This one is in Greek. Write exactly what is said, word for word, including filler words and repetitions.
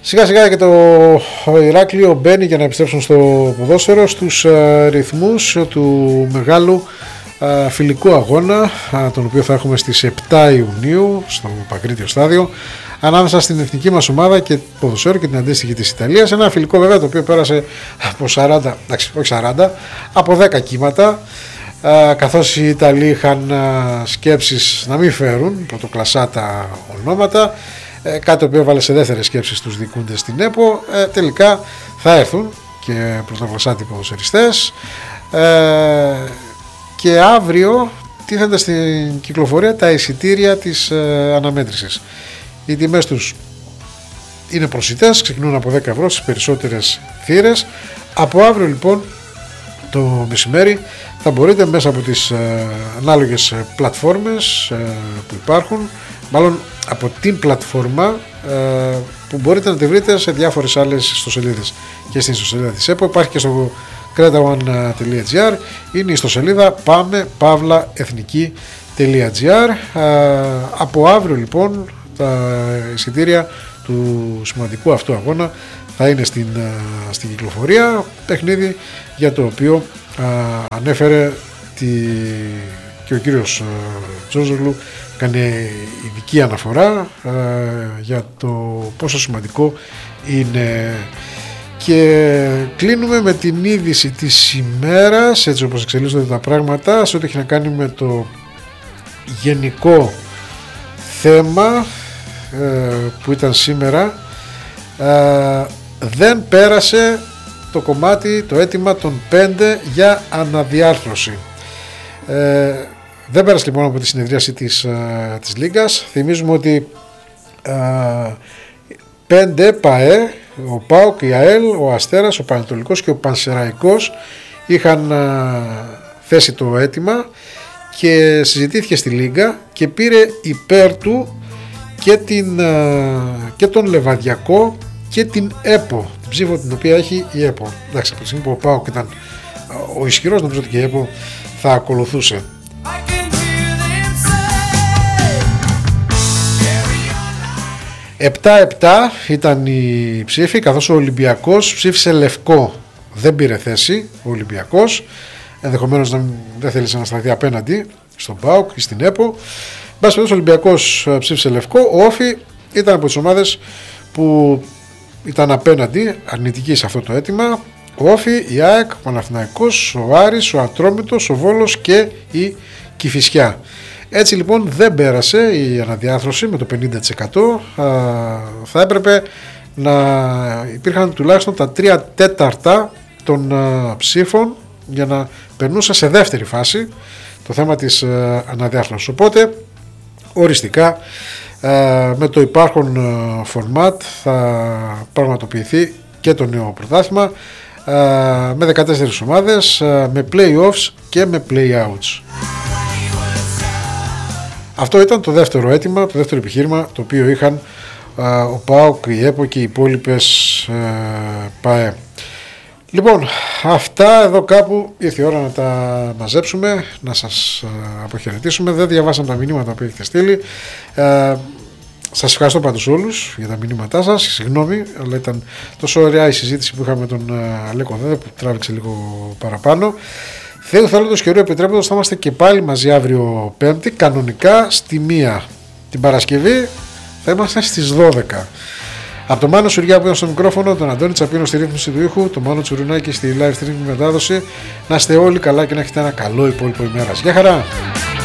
Σιγά σιγά και το Ηράκλειο μπαίνει για να επιστρέψουν στο ποδόσφαιρο στους uh, ρυθμούς του μεγάλου uh, φιλικού αγώνα, uh, τον οποίο θα έχουμε στις επτά Ιουνίου στο Παγκρίτιο Στάδιο, ανάμεσα στην εθνική μας ομάδα και ποδοσφαίρο και την αντίστοιχη της Ιταλίας. Ένα φιλικό βέβαια το οποίο πέρασε από σαράντα, εντάξει, όχι σαράντα, από δέκα κύματα, uh, καθώς οι Ιταλοί είχαν uh, σκέψεις να μην φέρουν πρωτοκλασσάτα ονόματα, uh, κάτι το οποίο βάλε σε δεύτερες σκέψεις τους δικούντες στην ΕΠΟ. Uh, τελικά θα έρθουν και πρωτοκλασσάτοι ποδοσφαιριστές, uh, και αύριο τίθενται στην κυκλοφορία τα εισιτήρια της uh, αναμέτρησης. Οι τιμές τους είναι προσιτές, ξεκινούν από δέκα ευρώ στις περισσότερες θύρες. Από αύριο λοιπόν το μεσημέρι θα μπορείτε μέσα από τις ε, ανάλογες πλατφόρμες ε, που υπάρχουν, μάλλον από την πλατφόρμα ε, που μπορείτε να τη βρείτε σε διάφορες άλλες ιστοσελίδες, και στην ιστοσελίδα της ΕΠΟ υπάρχει και στο cretaone τελεία gr, είναι η ιστοσελίδα πάμε παύλα εθνική τελεία gr. ε, από αύριο λοιπόν τα εισιτήρια του σημαντικού αυτού αγώνα θα είναι στην, στην κυκλοφορία, παιχνίδι για το οποίο α, ανέφερε τη, και ο κύριος Τζόζογλου, έκανε ειδική αναφορά α, για το πόσο σημαντικό είναι. Και κλείνουμε με την είδηση της ημέρας, έτσι όπως εξελίσσονται τα πράγματα, σε ό,τι έχει να κάνει με το γενικό θέμα που ήταν σήμερα. Ε, δεν πέρασε το κομμάτι, το αίτημα των πέντε για αναδιάρθρωση. Ε, δεν πέρασε λοιπόν από τη συνεδρίαση της, ε, της Λίγκας. Θυμίζουμε ότι ε, πέντε ΠΑΕ, ο ΠΑΟΚ, η ΑΕΛ, ο Αστέρας, ο Πανετολικός και ο Πανσεραϊκός είχαν ε, θέσει το αίτημα και συζητήθηκε στη Λίγκα και πήρε υπέρ του και, την, και τον Λεβαδιακό και την ΕΠΟ, την ψήφο την οποία έχει η ΕΠΟ. Εντάξει, από τη στιγμή που ο ΠΑΟΚ ήταν ο ισχυρός, νομίζω ότι και η ΕΠΟ θα ακολουθούσε. επτά επτά ήταν η ψήφη, καθώς ο Ολυμπιακός ψήφισε λευκό, δεν πήρε θέση ο Ολυμπιακός, ενδεχομένως να δεν θέλησε να σταθεί απέναντι στον ΠΑΟΚ ή στην ΕΠΟ. Μπας ο Ολυμπιακός ψήφισε λευκό. Ο Όφη ήταν από τις ομάδες που ήταν απέναντι, αρνητική σε αυτό το αίτημα. Ο Όφη, η ΑΕΚ, ο Παναθηναϊκός, ο Άρης, ο Ατρόμητος, ο Βόλος και η Κηφισιά. Έτσι λοιπόν δεν πέρασε η αναδιάρθρωση με το πενήντα τοις εκατό. Θα έπρεπε να υπήρχαν τουλάχιστον τα τρία τέταρτα των ψήφων για να περνούσε σε δεύτερη φάση το θέμα της αναδιάρθρωσης. Οπότε οριστικά με το υπάρχον format θα πραγματοποιηθεί και το νέο πρωτάθλημα με δεκατέσσερις ομάδες, με play-offs και με play-outs. Αυτό ήταν το δεύτερο αίτημα, το δεύτερο επιχείρημα το οποίο είχαν ο ΠΑΟΚ, η ΕΠΟ και οι υπόλοιπες ΠΑΕ. Λοιπόν, αυτά εδώ κάπου ήρθε η ώρα να τα μαζέψουμε, να σας αποχαιρετήσουμε. Δεν διαβάσαμε τα μηνύματα που έχετε στείλει. Ε, σας ευχαριστώ πάντως όλους για τα μηνύματά σας. Συγγνώμη, αλλά ήταν τόσο ωραία η συζήτηση που είχαμε με τον Αλέκο Δέδε που τράβηξε λίγο παραπάνω. Θεού θέλοντος και ωραίο επιτρέποντος θα είμαστε και πάλι μαζί αύριο Πέμπτη, κανονικά στη μία. Την Παρασκευή θα είμαστε στις δώδεκα. Από τον Μάνο Σουριά που ήταν στο μικρόφωνο, τον Αντώνη Τσαπίνο στη ρύθμιση του ήχου, τον Μάνο Τσουρουνάκη στη live stream μετάδοση. Να είστε όλοι καλά και να έχετε ένα καλό υπόλοιπο ημέρας. Γεια χαρά!